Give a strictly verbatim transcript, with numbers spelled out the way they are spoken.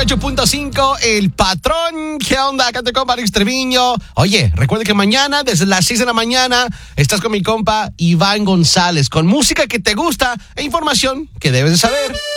ocho punto cinco, El Patrón. ¿Qué onda? Acá te compa Alex Treviño. Oye, recuerda que mañana, desde las seis de la mañana, estás con mi compa Iván González, con música que te gusta e información que debes de saber.